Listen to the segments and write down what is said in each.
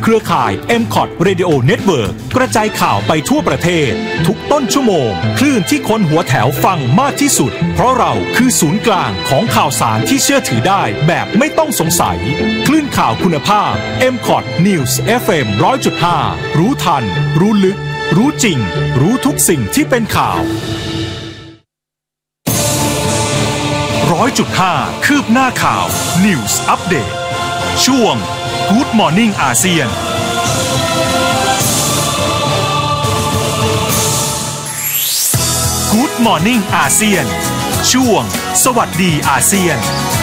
เครือข่าย MCOT Radio Network กระจายข่าวไปทั่วประเทศทุกต้นชั่วโมงคลื่นที่คนหัวแถวฟังมากที่สุดเพราะเราคือศูนย์กลางของข่าวสารที่เชื่อถือได้แบบไม่ต้องสงสัยคลื่นข่าวคุณภาพ MCOT News FM 100.5 รู้ทันรู้ลึกรู้จริงรู้ทุกสิ่งที่เป็นข่าว100.5 คืบหน้าข่าว News Update ช่วง Good Morning อาเซียนGood Morning อาเซียนช่วงสวัสดีอาเซียน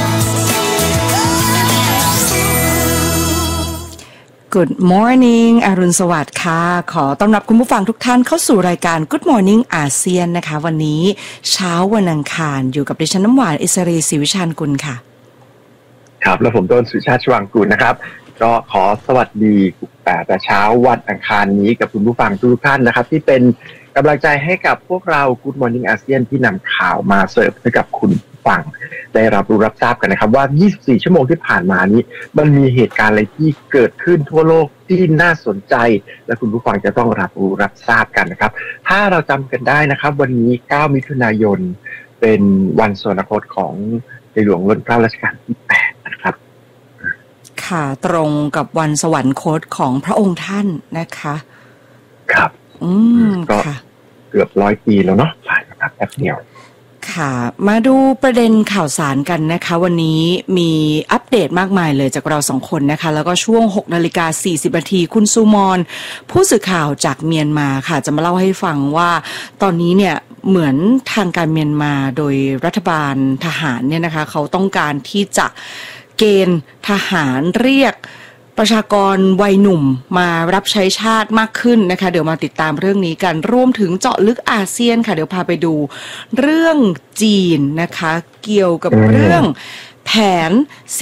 Good morning อรุณสวัสดิ์ค่ะขอต้อนรับคุณผู้ฟังทุกท่านเข้าสู่รายการ Good Morning อาเซียนนะคะวันนี้เช้าวันอังคารอยู่กับดิฉันน้ำหวานอิสรีศรีวิชาญกุลค่ะครับแล้วผมต้นสุชาติชวางกุลนะครับก็ขอสวัสดีแต่เช้าวันอังคารนี้กับคุณผู้ฟังทุกท่านนะครับที่เป็นกำลังใจให้กับพวกเรา Good Morning อาเซียนที่นำข่าวมาเสิร์ฟให้กับคุณฟังได้รับรู้รับทราบกันนะครับว่า24ชั่วโมงที่ผ่านมานี้มันมีเหตุการณ์อะไรที่เกิดขึ้นทั่วโลกที่น่าสนใจและคุณผู้ฟังจะต้องรับรู้รับทราบกันนะครับถ้าเราจำกันได้นะครับวันนี้9มิถุนายนเป็นวันสวรรคตของในหลวงรัชกาลรัชกาลที่8นะครับค่ะตรงกับวันสวรรคตของพระองค์ท่านนะคะครับก็เกือบ100 ปีแล้วเนาะผ่านมาแป๊บเดียวค่ะมาดูประเด็นข่าวสารกันนะคะวันนี้มีอัปเดตมากมายเลยจากเราสองคนนะคะแล้วก็ช่วง 6:40 น.คุณซูมอนผู้สื่อข่าวจากเมียนมาค่ะจะมาเล่าให้ฟังว่าตอนนี้เนี่ยเหมือนทางการเมียนมาโดยรัฐบาลทหารเนี่ยนะคะเขาต้องการที่จะเกณฑ์ทหารเรียกประชากรวัยหนุ่มมารับใช้ชาติมากขึ้นนะคะเดี๋ยวมาติดตามเรื่องนี้กันรวมถึงเจาะลึกอาเซียนค่ะเดี๋ยวพาไปดูเรื่องจีนนะคะเกี่ยวกับเรื่องแผน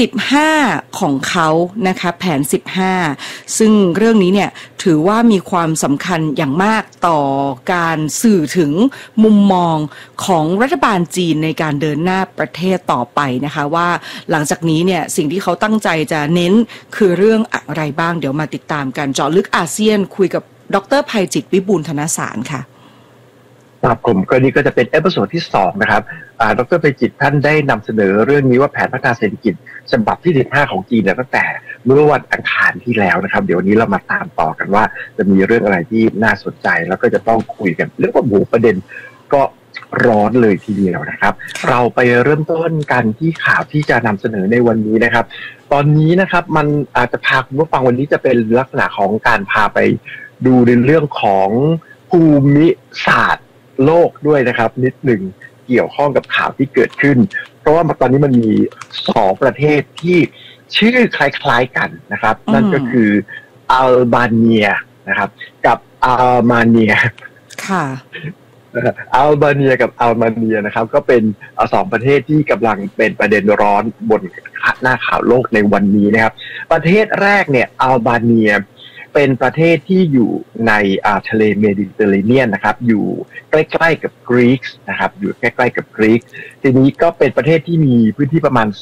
15ของเขานะคะแผน15ซึ่งเรื่องนี้เนี่ยถือว่ามีความสำคัญอย่างมากต่อการสื่อถึงมุมมองของรัฐบาลจีนในการเดินหน้าประเทศต่อไปนะคะว่าหลังจากนี้เนี่ยสิ่งที่เขาตั้งใจจะเน้นคือเรื่องอะไรบ้างเดี๋ยวมาติดตามกันเจาะลึกอาเซียนคุยกับดร.ไพจิตรวิบูลย์ธนสารค่ะครับผมก็นี่ก็จะเป็นเอพิโซดที่2นะครับดร.ไพจิตรท่านได้นำเสนอเรื่องนี้ว่าแผนพัฒนาเศรษฐกิจฉบับที่15ของจีนตั้งแต่เมื่อวันอังคารที่แล้วนะครับเดี๋ยวนี้เรามาตามต่อกันว่าจะมีเรื่องอะไรที่น่าสนใจแล้วก็จะต้องคุยกันเรื่องว่าประเด็นก็ร้อนเลยทีเดียวนะครับเราไปเริ่มต้นกันที่ข่าวที่จะนำเสนอในวันนี้นะครับตอนนี้นะครับมันอาจจะพาคุณผู้ฟังวันนี้จะเป็นลักษณะของการพาไปดูในเรื่องของภูมิศาสตร์โลกด้วยนะครับนิดหนึ่งเกี่ยวข้องกับข่าวที่เกิดขึ้นเพราะว่าตอนนี้มันมี2ประเทศที่ชื่อคล้ายๆกันนะครับนั่นก็คืออัลบาเนียนะครับกับอาร์มาเนียค่ะอัลบาเนียกับอาร์มาเนียนะครับก็เป็น2ประเทศที่กำลังเป็นประเด็นร้อนบนหน้าข่าวโลกในวันนี้นะครับประเทศแรกเนี่ยอัลบาเนียเป็นประเทศที่อยู่ในทะเลเมดิเตอร์เรเนียนนะครับอยู่ใกล้ๆกับกรีซนะครับอยู่ใกล้ๆกับกรีซทีนี้ก็เป็นประเทศที่มีพื้นที่ประมาณ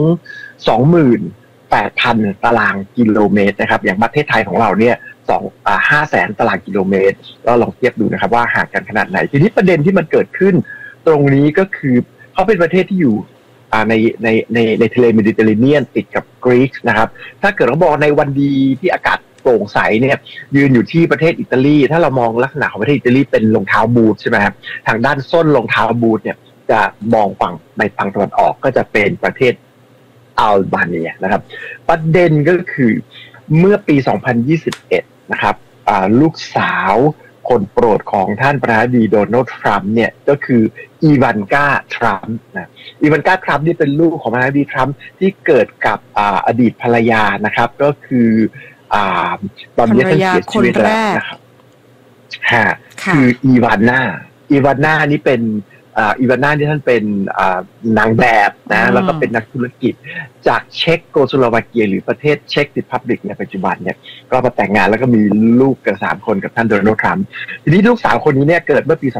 28,000 ตารางกิโลเมตรนะครับอย่างประเทศไทยของเราเนี่ย500,000 ตารางกิโลเมตรก็ลองเทียบดูนะครับว่าห่างกันขนาดไหนทีนี้ประเด็นที่มันเกิดขึ้นตรงนี้ก็คือเขาเป็นประเทศที่อยู่ในทะเลเมดิเตอร์เรเนียนติดกับกรีซนะครับถ้าเกิดเราบอกในวันดีที่อากาศโปร่งใสเนี่ยยืนอยู่ที่ประเทศอิตาลีถ้าเรามองลักษณะของประเทศอิตาลีเป็นรองเท้าบูทใช่ไหมครับทางด้านส้นรองเท้าบูทเนี่ยจะมองฝั่งในฝั่งตะวันออกก็จะเป็นประเทศอัลบาเนียนะครับประเด็นก็คือเมื่อปี2021นะครับลูกสาวคนโปรดของท่านประธานาธิบดีโดนัลด์ทรัมป์เนี่ยก็คืออีวานกาทรัมป์นะอีวานกาทรัมป์นี่เป็นลูกของประธานาธิบดีทรัมป์ที่เกิดกับอดีตภรรยานะครับก็คือตอนนี้ท่านเสียชีวิตแล้วนะครับคืออีวาน่านี่เป็นอีวาน่าที่ท่านเป็นนางแบบนะแล้วก็เป็นนักธุรกิจจากเช็กโกสโลวาเกียหรือประเทศเช็กริพับลิกในปัจจุบันเนี่ยก็มาแต่งงานแล้วก็มีลูกกัน3 คนกับท่านโดนัลด์ทรัมป์ทีนี้ลูกสาวคนนี้เนี่ยเกิดเมื่อปี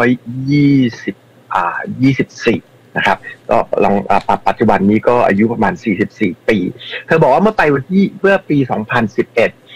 2524นะครับก็ลองปัจจุบันนี้ก็อายุประมาณ44 ปีเธอบอกว่าเมื่อปี2011